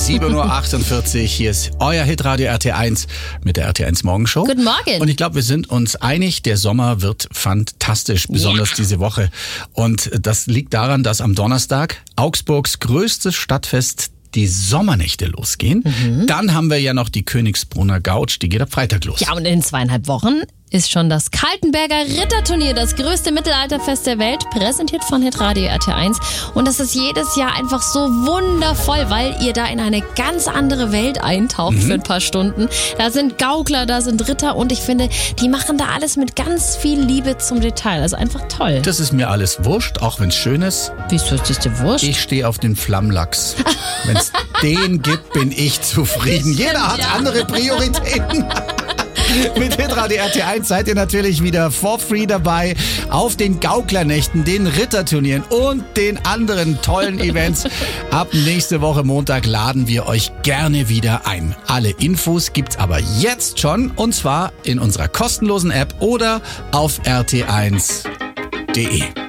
7.48 Uhr. Hier ist euer Hitradio RT1 mit der RT1 Morgenshow. Guten Morgen. Und ich glaube, wir sind uns einig, der Sommer wird fantastisch, besonders diese Woche. Und das liegt daran, dass am Donnerstag Augsburgs größtes Stadtfest die Sommernächte losgehen. Dann haben wir ja noch die Königsbrunner Gautsch, die geht ab Freitag los. Ja, und in 2,5 Wochen ist schon das Kaltenberger Ritterturnier, das größte Mittelalterfest der Welt, präsentiert von Hitradio RT1. Und das ist jedes Jahr einfach so wundervoll, weil ihr da in eine ganz andere Welt eintaucht für ein paar Stunden. Da sind Gaukler, da sind Ritter und ich finde, die machen da alles mit ganz viel Liebe zum Detail. Also einfach toll. Das ist mir alles wurscht, auch wenn es schön ist. Wieso ist das dir wurscht? Ich stehe auf den Flammlachs. Wenn es den gibt, bin ich zufrieden. Jeder hat andere Prioritäten. Mit Hitradio RT1 seid ihr natürlich wieder for free dabei auf den Gauklernächten, den Ritterturnieren und den anderen tollen Events. Ab nächste Woche Montag laden wir euch gerne wieder ein. Alle Infos gibt's aber jetzt schon, und zwar in unserer kostenlosen App oder auf rt1.de.